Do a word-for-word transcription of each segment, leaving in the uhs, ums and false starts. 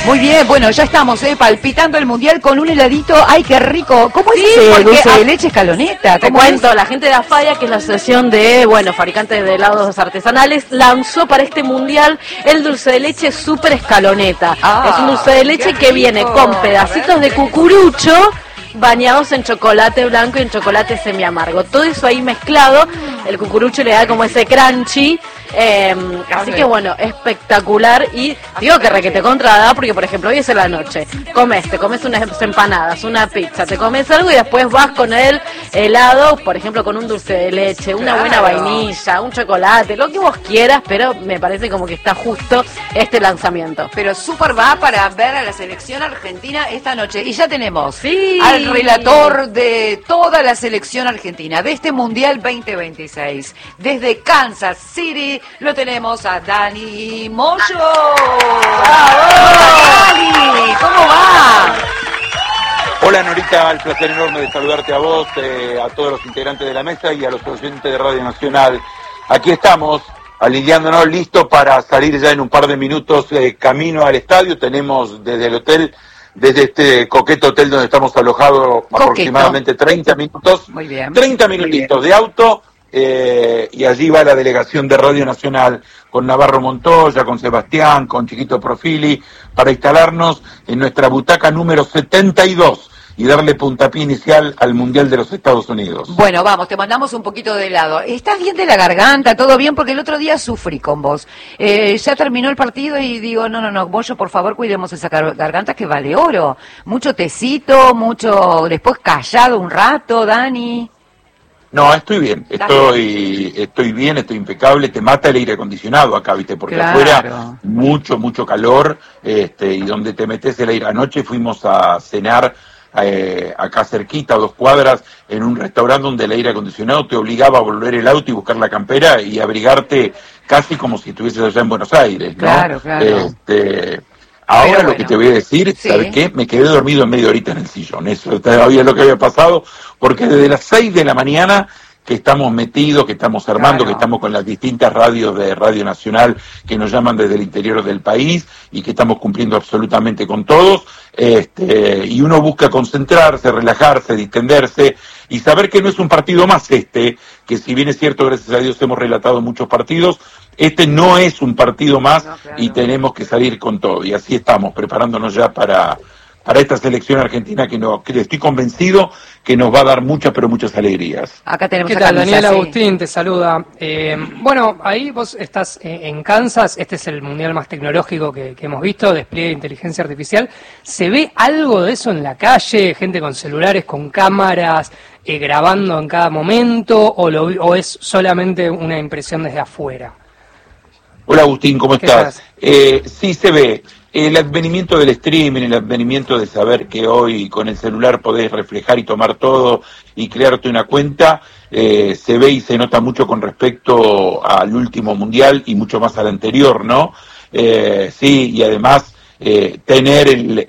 Muy bien, bueno, ya estamos eh, palpitando el mundial con un heladito. ¡Ay, qué rico! ¿Cómo sí, es ese dulce a... de leche escaloneta? Te cuento, es? La gente de Afaya, que es la asociación de, bueno, fabricantes de helados artesanales, lanzó para este mundial el dulce de leche super escaloneta. Ah, es un dulce de leche que viene con pedacitos de cucurucho bañados en chocolate blanco y en chocolate semiamargo. Todo eso ahí mezclado, el cucurucho le da como ese crunchy. Eh, así que bueno, espectacular. Y digo que requete contra da, porque por ejemplo hoy es en la noche, comes, te comes unas empanadas, una pizza, te comes algo y después vas con el helado, por ejemplo con un dulce de leche, una buena vainilla, un chocolate, lo que vos quieras, pero me parece como que está justo este lanzamiento. Pero súper va para ver a la selección argentina esta noche. Y ya tenemos sí. al relator de toda la selección argentina de este Mundial veinte veintiséis. Desde Kansas City lo tenemos a Dani Moyo. ¡Bravo! Dani, ¿cómo va? Hola Norita, el placer enorme de saludarte a vos, eh, a todos los integrantes de la mesa y a los oyentes de Radio Nacional. Aquí estamos, alineándonos, listos para salir ya en un par de minutos eh, camino al estadio. Tenemos desde el hotel, desde este coqueto hotel donde estamos alojados, coqueto. aproximadamente treinta minutos. Muy bien. treinta minutitos de auto. Eh, y allí va la delegación de Radio Nacional con Navarro Montoya, con Sebastián, con Chiquito Profili, para instalarnos en nuestra butaca número setenta y dos y darle puntapié inicial al Mundial de los Estados Unidos. Bueno, vamos, te mandamos un poquito de helado. ¿Estás bien de la garganta? ¿Todo bien? Porque el otro día sufrí con vos. Eh, ya terminó el partido y digo, no, no, no, Moyo, por favor, cuidemos esa garganta que vale oro. Mucho tecito, mucho, después callado un rato, Dani. No, estoy bien, estoy estoy bien, estoy impecable, te mata el aire acondicionado acá, viste, porque claro. afuera mucho, mucho calor, este, y donde te metes el aire. Anoche fuimos a cenar eh, acá cerquita, a dos cuadras, en un restaurante donde el aire acondicionado te obligaba a volver el auto y buscar la campera y abrigarte casi como si estuvieses allá en Buenos Aires, ¿no? Claro, claro. Este, Ahora Pero lo bueno, que te voy a decir, sí. ¿sabes qué? Me quedé dormido en media horita en el sillón. Eso todavía es lo que había pasado, porque desde las seis de la mañana que estamos metidos, que estamos armando, claro. que estamos con las distintas radios de Radio Nacional que nos llaman desde el interior del país y que estamos cumpliendo absolutamente con todos, este, y uno busca concentrarse, relajarse, distenderse y saber que no es un partido más este, que si bien es cierto, gracias a Dios hemos relatado muchos partidos, este no es un partido más no, claro. y tenemos que salir con todo. Y así estamos, preparándonos ya para, para esta selección argentina que, no, que estoy convencido que nos va a dar muchas, pero muchas alegrías. Acá tenemos ¿Qué tal? Daniel Agustín te saluda. Eh, bueno, ahí vos estás en Kansas, este es el mundial más tecnológico que, que hemos visto, despliegue de inteligencia artificial. ¿Se ve algo de eso en la calle? Gente con celulares, con cámaras, eh, grabando en cada momento, o, lo, o es solamente una impresión desde afuera? Hola Agustín, ¿cómo estás? Eh, sí se ve. El advenimiento del streaming, el advenimiento de saber que hoy con el celular podés reflejar y tomar todo y crearte una cuenta, eh, se ve y se nota mucho con respecto al último mundial y mucho más al anterior, ¿no? Eh, sí, y además eh, tener el,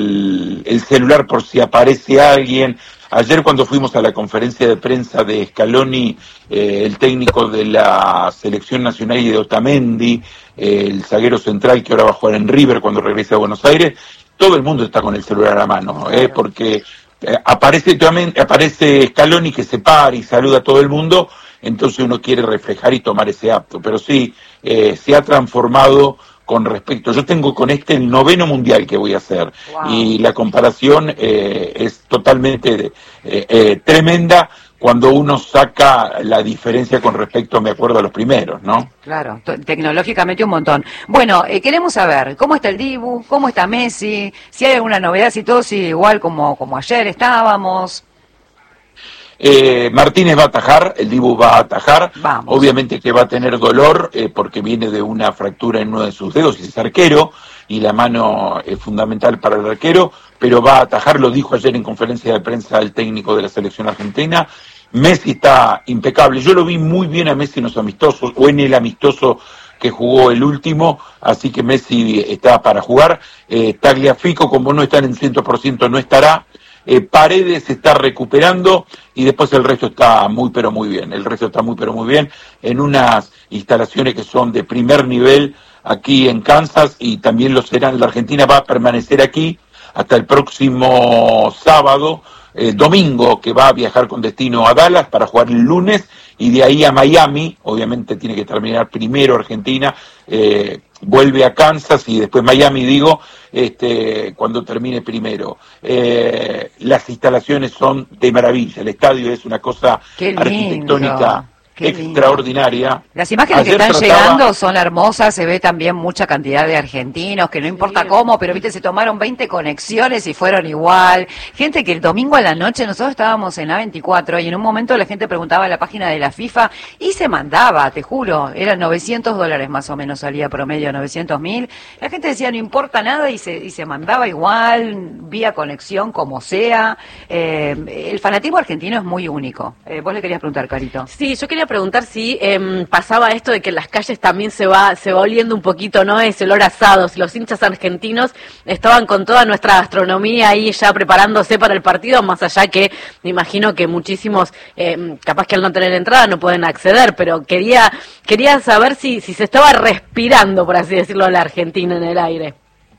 el, el celular por si aparece alguien. Ayer cuando fuimos a la conferencia de prensa de Scaloni, eh, el técnico de la selección nacional y de Otamendi, eh, el zaguero central que ahora va a jugar en River cuando regrese a Buenos Aires, todo el mundo está con el celular a la mano, eh, porque eh, aparece, aparece Scaloni que se para y saluda a todo el mundo, entonces uno quiere reflejar y tomar ese acto, pero sí, eh, se ha transformado con respecto, yo tengo con este el noveno mundial que voy a hacer, wow. y la comparación eh, es totalmente eh, eh, tremenda cuando uno saca la diferencia con respecto, me acuerdo, a los primeros, ¿no? Claro, tecnológicamente un montón. Bueno, eh, queremos saber, ¿cómo está el Dibu? ¿Cómo está Messi? Si hay alguna novedad, si todo sigue igual como, como ayer estábamos. Eh, Martínez va a atajar, el Dibu va a atajar, Vamos. Obviamente que va a tener dolor eh, porque viene de una fractura en uno de sus dedos y es arquero y la mano es fundamental para el arquero, pero va a atajar, lo dijo ayer en conferencia de prensa el técnico de la selección argentina. Messi está impecable, yo lo vi muy bien a Messi en los amistosos o en el amistoso que jugó el último, así que Messi está para jugar. eh, Tagliafico, como no está en el cien por ciento, no estará. Eh, Paredes se está recuperando y después el resto está muy pero muy bien, el resto está muy pero muy bien en unas instalaciones que son de primer nivel aquí en Kansas y también lo serán. La Argentina va a permanecer aquí hasta el próximo sábado, eh, domingo, que va a viajar con destino a Dallas para jugar el lunes, y de ahí a Miami. Obviamente tiene que terminar primero Argentina, eh, vuelve a Kansas y después Miami, digo, este, cuando termine primero. Eh, las instalaciones son de maravilla, el estadio es una cosa arquitectónica Qué extraordinaria. Lindo. Las imágenes Ayer que están trataba... llegando son hermosas, se ve también mucha cantidad de argentinos, que no importa sí. cómo, pero viste, se tomaron veinte conexiones y fueron igual. Gente que el domingo a la noche, nosotros estábamos en A veinticuatro y en un momento la gente preguntaba en la página de la FIFA y se mandaba, te juro, eran novecientos dólares más o menos, salía promedio novecientos mil. La gente decía no importa nada y se, y se mandaba igual, vía conexión, como sea. Eh, el fanatismo argentino es muy único. Eh, vos le querías preguntar, Carito. Sí, yo quería preguntar si eh, pasaba esto de que en las calles también se va se va oliendo un poquito, ¿no? Ese olor a asado, si los hinchas argentinos estaban con toda nuestra gastronomía ahí ya preparándose para el partido, más allá que me imagino que muchísimos, eh, capaz que al no tener entrada no pueden acceder, pero quería quería saber si, si se estaba respirando, por así decirlo, la Argentina en el aire.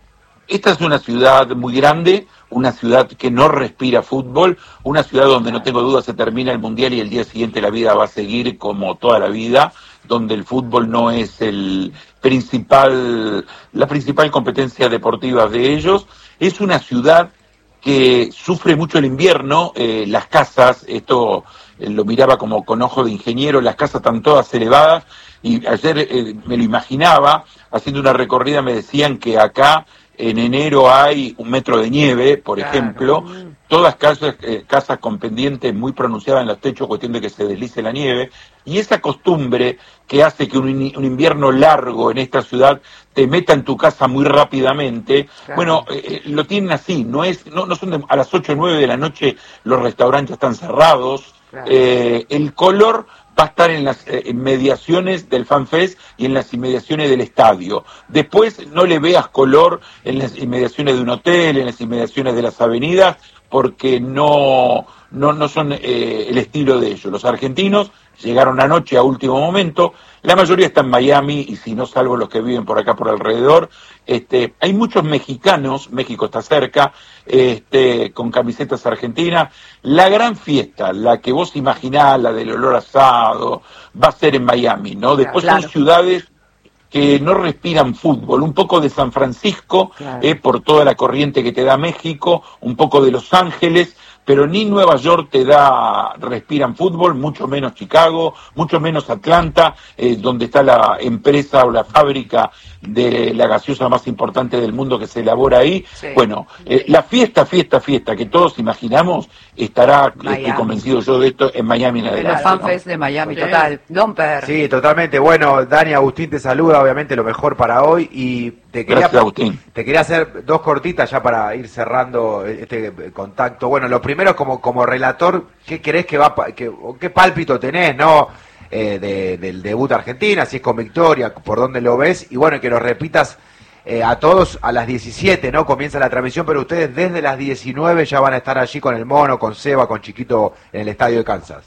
Esta es una ciudad muy grande, una ciudad que no respira fútbol, una ciudad donde no tengo duda se termina el Mundial y el día siguiente la vida va a seguir como toda la vida, donde el fútbol no es el principal, la principal competencia deportiva de ellos. Es una ciudad que sufre mucho el invierno, eh, las casas, esto eh, lo miraba como con ojo de ingeniero, las casas están todas elevadas, y ayer eh, me lo imaginaba, haciendo una recorrida me decían que acá en enero hay un metro de nieve, por claro. ejemplo, todas casas, eh, casas con pendientes muy pronunciadas en los techos, cuestión de que se deslice la nieve, y esa costumbre que hace que un, un invierno largo en esta ciudad te meta en tu casa muy rápidamente, claro. bueno, eh, lo tienen así, no es, no, no son de, a las ocho o nueve de la noche los restaurantes están cerrados, claro. eh, el color va a estar en las eh, inmediaciones del FanFest y en las inmediaciones del estadio. Después no le veas color en las inmediaciones de un hotel, en las inmediaciones de las avenidas, porque no, no, no son eh, el estilo de ellos. Los argentinos llegaron anoche a último momento, la mayoría está en Miami, y si no salvo los que viven por acá por alrededor, este, hay muchos mexicanos, México está cerca, este, con camisetas argentinas. La gran fiesta, la que vos imaginás, la del olor asado, va a ser en Miami, ¿no? Después claro. son ciudades que no respiran fútbol, un poco de San Francisco, claro. eh, por toda la corriente que te da México, un poco de Los Ángeles, pero ni Nueva York te da, respiran fútbol, mucho menos Chicago, mucho menos Atlanta, eh, donde está la empresa o la fábrica de la gaseosa más importante del mundo que se elabora ahí. Sí. Bueno, eh, la fiesta, fiesta, fiesta que todos imaginamos estará, Miami. Estoy convencido yo de esto, en Miami en adelante. Los FanFest ¿no? de Miami, sí. total. Domper. Sí, totalmente. Bueno, Dani, Agustín te saluda, obviamente lo mejor para hoy, y te quería, Gracias, Agustín. Te quería hacer dos cortitas ya para ir cerrando este contacto. Bueno, lo primero, como como relator, ¿qué crees que va, que, qué pálpito tenés, no? Eh, de, del debut Argentina, si es con victoria, por dónde lo ves, y bueno, que nos repitas eh, a todos a las diecisiete, ¿no? Comienza la transmisión, pero ustedes desde las diecinueve ya van a estar allí con el Mono, con Seba, con Chiquito en el estadio de Kansas.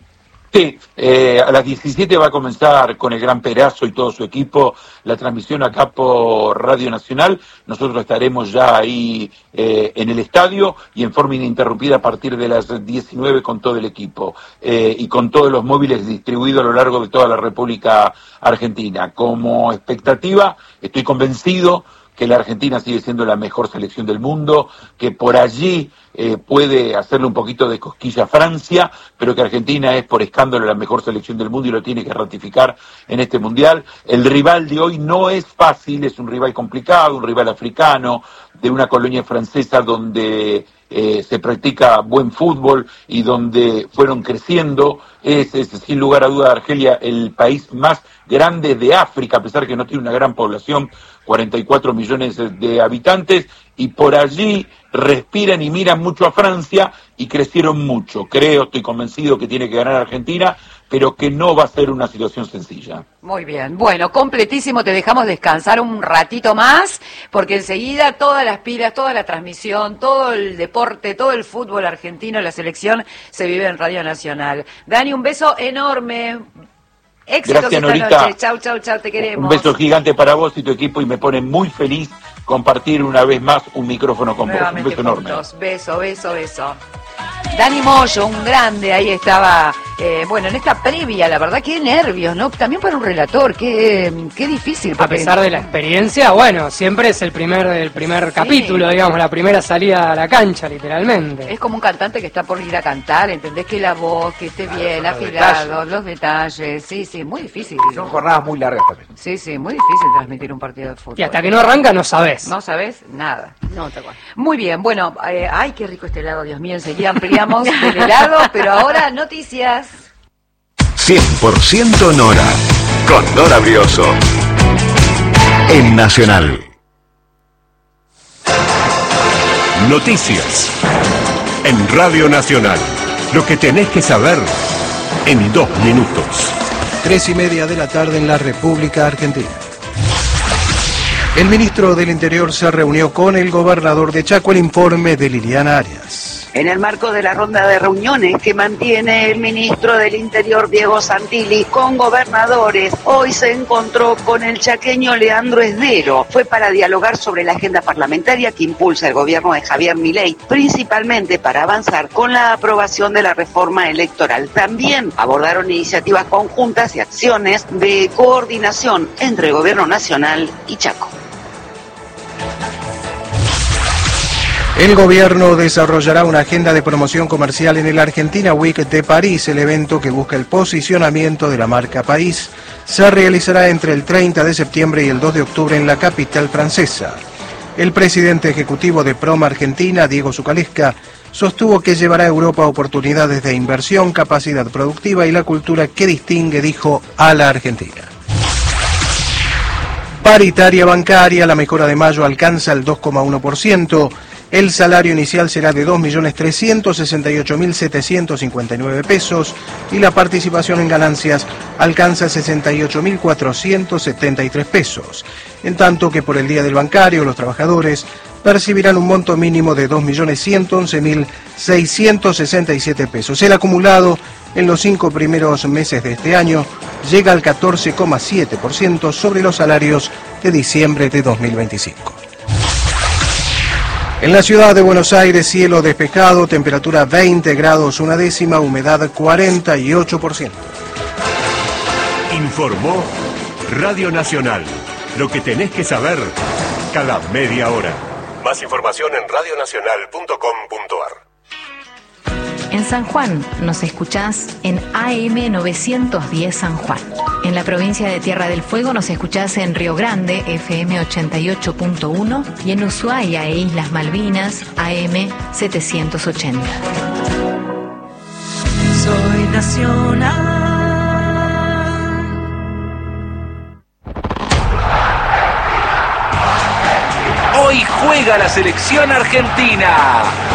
Sí, eh, a las diecisiete va a comenzar con el Gran Perazo y todo su equipo la transmisión acá por Radio Nacional. Nosotros estaremos ya ahí eh, en el estadio y en forma ininterrumpida a partir de las diecinueve con todo el equipo eh, y con todos los móviles distribuidos a lo largo de toda la República Argentina. Como expectativa, estoy convencido que la Argentina sigue siendo la mejor selección del mundo, que por allí eh, puede hacerle un poquito de cosquilla a Francia, pero que Argentina es por escándalo la mejor selección del mundo y lo tiene que ratificar en este Mundial. El rival de hoy no es fácil, es un rival complicado, un rival africano, de una colonia francesa donde eh, se practica buen fútbol y donde fueron creciendo. Es, es sin lugar a duda Argelia el país más grande de África, a pesar que no tiene una gran población, cuarenta y cuatro millones de habitantes, y por allí respiran y miran mucho a Francia y crecieron mucho. Creo, estoy convencido que tiene que ganar Argentina, pero que no va a ser una situación sencilla. Muy bien, bueno, completísimo, te dejamos descansar un ratito más, porque enseguida todas las pilas, toda la transmisión, todo el deporte, todo el fútbol argentino, la selección, se vive en Radio Nacional. Dani, un beso enorme. Éxitos Gracias, esta Norita. noche. Chau, chau, chau, te queremos. Un beso gigante para vos y tu equipo y me pone muy feliz compartir una vez más un micrófono con Nuevamente vos. Un beso enorme. juntos. Beso, beso, beso. Dani Moyo, un grande, ahí estaba, eh, bueno, en esta previa, la verdad, qué nervios, ¿no? También para un relator, qué, qué difícil. A pesar de la experiencia, bueno, siempre es el primer, el primer sí. capítulo, digamos, la primera salida a la cancha, literalmente. Es como un cantante que está por ir a cantar, ¿entendés? Que la voz, que esté claro, bien, afilado, los detalles, sí, sí, muy difícil. Son jornadas muy largas también. Sí, sí, muy difícil transmitir un partido de fútbol. Y hasta que no arranca no sabés. No sabés nada. No, te acuerdo. Muy bien, bueno, eh, ay, qué rico este helado, Dios mío, enseguida ampliamos del helado, pero ahora noticias. cien por ciento Nora, con Nora Brioso, en Nacional. Noticias, en Radio Nacional. Lo que tenés que saber en dos minutos. Tres y media de la tarde en la República Argentina. El ministro del Interior se reunió con el gobernador de Chaco. El informe de Liliana Arias. En el marco de la ronda de reuniones que mantiene el ministro del Interior, Diego Santilli, con gobernadores, hoy se encontró con el chaqueño Leandro Esdero. Fue para dialogar sobre la agenda parlamentaria que impulsa el gobierno de Javier Milei, principalmente para avanzar con la aprobación de la reforma electoral. También abordaron iniciativas conjuntas y acciones de coordinación entre el gobierno nacional y Chaco. El gobierno desarrollará una agenda de promoción comercial en el Argentina Week de París. El evento, que busca el posicionamiento de la marca país, se realizará entre el treinta de septiembre y el dos de octubre en la capital francesa. El presidente ejecutivo de Proma Argentina, Diego Zucalesca, sostuvo que llevará a Europa oportunidades de inversión, capacidad productiva y la cultura que distingue, dijo, a la Argentina. Paritaria bancaria, la mejora de mayo alcanza el dos coma uno por ciento. El salario inicial será de dos millones trescientos sesenta y ocho mil setecientos cincuenta y nueve pesos y la participación en ganancias alcanza sesenta y ocho mil cuatrocientos setenta y tres pesos. En tanto que por el Día del Bancario, los trabajadores percibirán un monto mínimo de dos millones ciento once mil seiscientos sesenta y siete pesos. El acumulado en los cinco primeros meses de este año llega al catorce coma siete por ciento sobre los salarios de diciembre de dos mil veinticinco. En la ciudad de Buenos Aires, cielo despejado, temperatura veinte grados una décima, humedad cuarenta y ocho por ciento. Informó Radio Nacional. Lo que tenés que saber cada media hora. Más información en radio nacional punto com punto ar. En San Juan nos escuchás en A M novecientos diez San Juan. En la provincia de Tierra del Fuego nos escuchás en Río Grande, F M ochenta y ocho punto uno, y en Ushuaia e Islas Malvinas, A M setecientos ochenta. Soy nacional. Hoy juega la selección argentina.